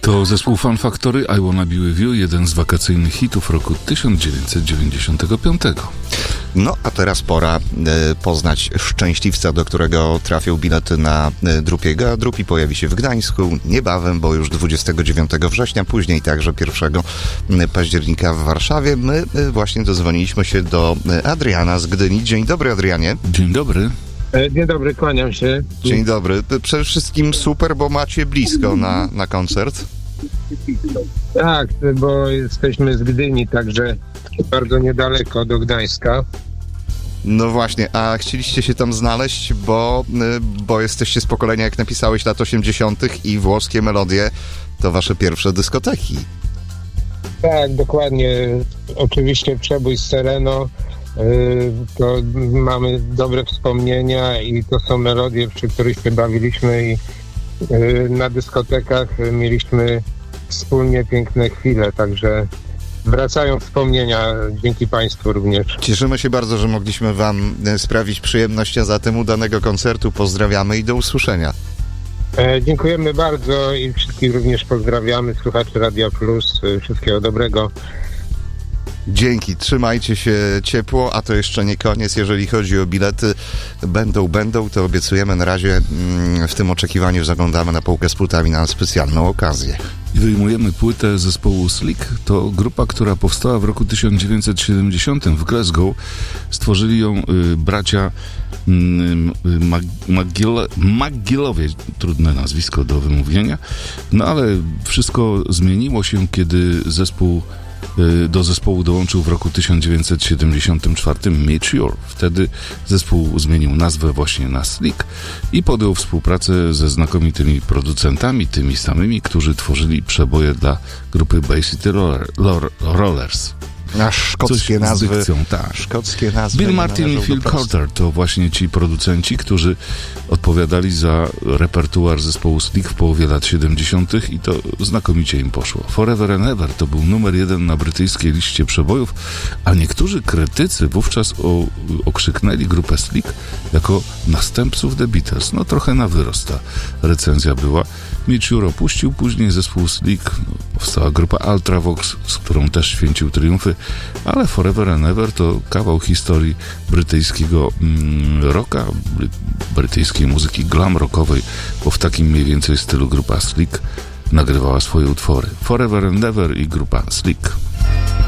To zespół Fun Factory, I Wanna Be With You, jeden z wakacyjnych hitów roku 1995. No, a teraz pora poznać szczęśliwca, do którego trafią bilety na Drupiego. Drupi pojawi się w Gdańsku niebawem, bo już 29 września, później także 1 października w Warszawie. My właśnie dodzwoniliśmy się do Adriana z Gdyni. Dzień dobry, Adrianie. Dzień dobry. Dzień dobry, kłaniam się. Dzień dobry. Przede wszystkim super, bo macie blisko na koncert. Tak, bo jesteśmy z Gdyni, także bardzo niedaleko do Gdańska. No właśnie, a chcieliście się tam znaleźć, bo jesteście z pokolenia, jak napisałeś, lat 80. i włoskie melodie to wasze pierwsze dyskoteki. Tak, dokładnie. Oczywiście przebój z Sereno, to mamy dobre wspomnienia i to są melodie, przy których się bawiliśmy i na dyskotekach mieliśmy wspólnie piękne chwile, także wracają wspomnienia dzięki Państwu również. Cieszymy się bardzo, że mogliśmy Wam sprawić przyjemność, a zatem udanego koncertu pozdrawiamy i do usłyszenia. Dziękujemy bardzo i wszystkich również pozdrawiamy, słuchaczy Radia Plus, wszystkiego dobrego. Dzięki, trzymajcie się ciepło, a to jeszcze nie koniec, jeżeli chodzi o bilety, będą, to obiecujemy. Na razie w tym oczekiwaniu zaglądamy na półkę z płytami na specjalną okazję. I wyjmujemy płytę zespołu Slick. To grupa, która powstała w roku 1970 w Glasgow. Stworzyli ją bracia McGillowie, trudne nazwisko do wymówienia. No ale wszystko zmieniło się, kiedy do zespołu dołączył w roku 1974 Mature. Wtedy zespół zmienił nazwę właśnie na Slick i podjął współpracę ze znakomitymi producentami, tymi samymi, którzy tworzyli przeboje dla grupy Bay City Rollers. A szkockie nazwy. Dykcją, tak. Szkockie nazwy. Bill Martin i Phil Carter to właśnie ci producenci, którzy odpowiadali za repertuar zespołu Slick w połowie lat 70. i to znakomicie im poszło. Forever and Ever to był numer 1 na brytyjskiej liście przebojów, a niektórzy krytycy wówczas okrzyknęli grupę Slick jako następców The Beatles. No trochę na wyrost ta recenzja była. Mature opuścił, później zespół Slick, powstała grupa Ultravox, z którą też święcił triumfy, ale Forever and Ever to kawał historii brytyjskiego rocka, brytyjskiej muzyki glam rockowej, bo w takim mniej więcej stylu grupa Slick nagrywała swoje utwory. Forever and Ever i grupa Slick.